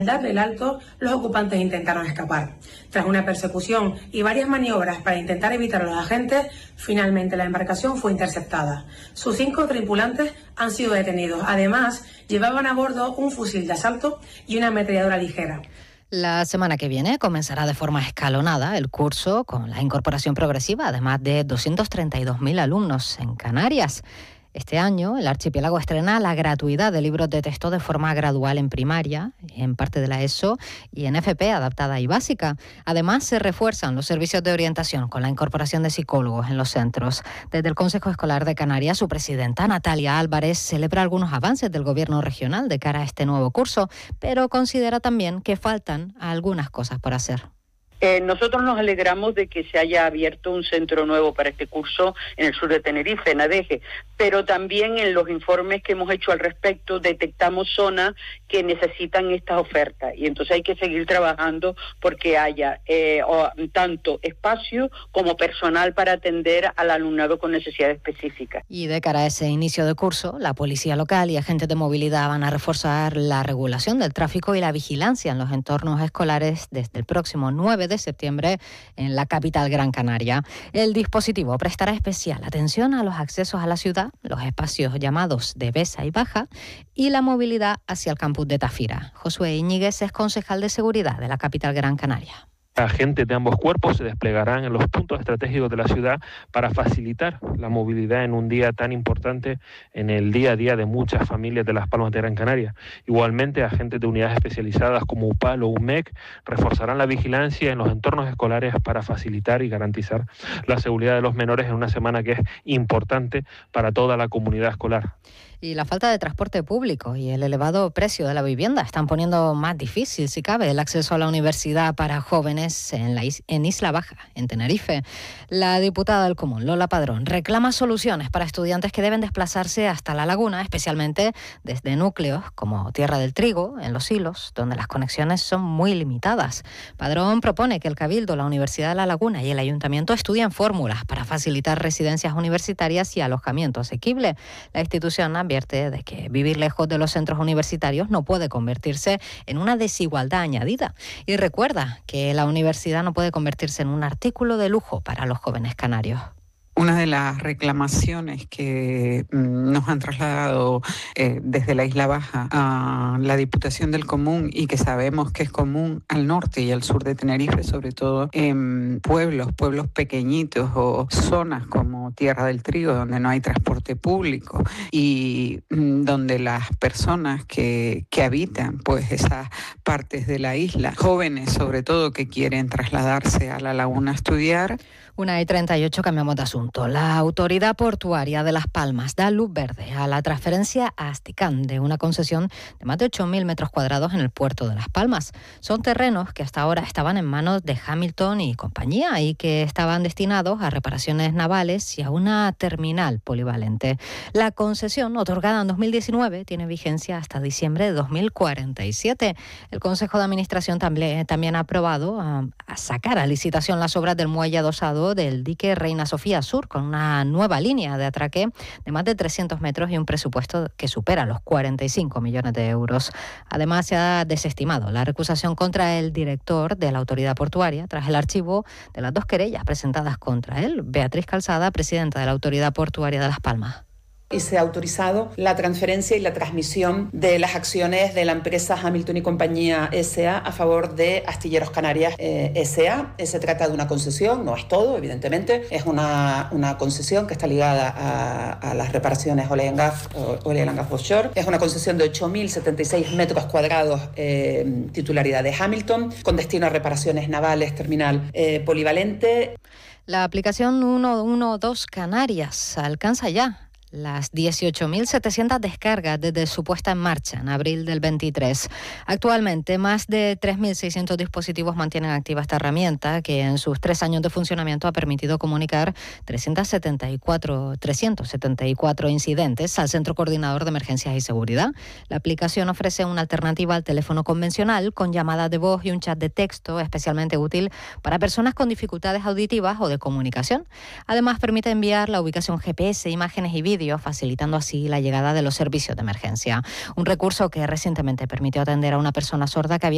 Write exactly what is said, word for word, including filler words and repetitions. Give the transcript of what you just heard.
darle el alto, los ocupantes intentaron escapar. Tras una persecución y varias maniobras para intentar evitar a los agentes, finalmente la embarcación fue interceptada. Sus cinco tripulantes han sido detenidos. Además, llevaban a bordo un fusil de asalto y una ametralladora ligera. La semana que viene comenzará de forma escalonada el curso con la incorporación progresiva de más de doscientos treinta y dos mil alumnos en Canarias. Este año, el archipiélago estrena la gratuidad de libros de texto de forma gradual en primaria, en parte de la ESO y en F P adaptada y básica. Además, se refuerzan los servicios de orientación con la incorporación de psicólogos en los centros. Desde el Consejo Escolar de Canarias, su presidenta, Natalia Álvarez, celebra algunos avances del gobierno regional de cara a este nuevo curso, pero considera también que faltan algunas cosas por hacer. Eh, nosotros nos alegramos de que se haya abierto un centro nuevo para este curso en el sur de Tenerife, en Adeje, pero también en los informes que hemos hecho al respecto detectamos zonas que necesitan estas ofertas y entonces hay que seguir trabajando porque haya eh, o, tanto espacio como personal para atender al alumnado con necesidades específicas. Y de cara a ese inicio de curso, la policía local y agentes de movilidad van a reforzar la regulación del tráfico y la vigilancia en los entornos escolares desde el próximo nueve de septiembre en la capital Gran Canaria. El dispositivo prestará especial atención a los accesos a la ciudad, los espacios llamados de Besa y Baja y la movilidad hacia el campus de Tafira. Josué Iñiguez es concejal de seguridad de la capital Gran Canaria. Agentes de ambos cuerpos se desplegarán en los puntos estratégicos de la ciudad para facilitar la movilidad en un día tan importante en el día a día de muchas familias de Las Palmas de Gran Canaria. Igualmente, agentes de unidades especializadas como U P A L o U M E C reforzarán la vigilancia en los entornos escolares para facilitar y garantizar la seguridad de los menores en una semana que es importante para toda la comunidad escolar. Y la falta de transporte público y el elevado precio de la vivienda están poniendo más difícil, si cabe, el acceso a la universidad para jóvenes en, la is- en Isla Baja, en Tenerife. La diputada del Común, Lola Padrón, reclama soluciones para estudiantes que deben desplazarse hasta La Laguna, especialmente desde núcleos como Tierra del Trigo, en Los Hilos, donde las conexiones son muy limitadas. Padrón propone que el Cabildo, la Universidad de La Laguna y el Ayuntamiento estudien fórmulas para facilitar residencias universitarias y alojamiento asequible. La institución advierte de que vivir lejos de los centros universitarios no puede convertirse en una desigualdad añadida. Y recuerda que la universidad no puede convertirse en un artículo de lujo para los jóvenes canarios. Una de las reclamaciones que nos han trasladado eh, desde la Isla Baja a la Diputación del Común y que sabemos que es común al norte y al sur de Tenerife, sobre todo en pueblos, pueblos pequeñitos o zonas como Tierra del Trigo, donde no hay transporte público y mm, donde las personas que, que habitan pues esas partes de la isla, jóvenes sobre todo que quieren trasladarse a La Laguna a estudiar. Una y treinta y ocho, cambiamos de asunto. La Autoridad Portuaria de Las Palmas da luz verde a la transferencia a Asticam de una concesión de más de ocho mil metros cuadrados en el puerto de Las Palmas. Son terrenos que hasta ahora estaban en manos de Hamilton y compañía y que estaban destinados a reparaciones navales y a una terminal polivalente. La concesión, otorgada en dos mil diecinueve, tiene vigencia hasta diciembre de dos mil cuarenta y siete. El Consejo de Administración también, también ha aprobado a, a sacar a licitación las obras del muelle adosado del dique Reina Sofía Sur, con una nueva línea de atraque de más de trescientos metros y un presupuesto que supera los cuarenta y cinco millones de euros. Además, se ha desestimado la recusación contra el director de la Autoridad Portuaria tras el archivo de las dos querellas presentadas contra él. Beatriz Calzada, presidenta de la Autoridad Portuaria de Las Palmas. Y se ha autorizado la transferencia y la transmisión de las acciones de la empresa Hamilton y Compañía S A a favor de Astilleros Canarias eh, S A. Se trata de una concesión, no es todo, evidentemente, es una, una concesión que está ligada a, a las reparaciones Oil and Gas, Oil and Gas Offshore. Es una concesión de ocho mil setenta y seis metros cuadrados, eh, titularidad de Hamilton, con destino a reparaciones navales, terminal eh, polivalente. La aplicación ciento doce Canarias alcanza ya las dieciocho mil setecientas descargas desde su puesta en marcha en abril del veintitrés. Actualmente, más de tres mil seiscientos dispositivos mantienen activa esta herramienta, que en sus tres años de funcionamiento ha permitido comunicar trescientos setenta y cuatro, trescientos setenta y cuatro incidentes al Centro Coordinador de Emergencias y Seguridad. La aplicación ofrece una alternativa al teléfono convencional con llamadas de voz y un chat de texto especialmente útil para personas con dificultades auditivas o de comunicación. Además, permite enviar la ubicación G P S, imágenes y vídeos, facilitando así la llegada de los servicios de emergencia. Un recurso que recientemente permitió atender a una persona sorda que había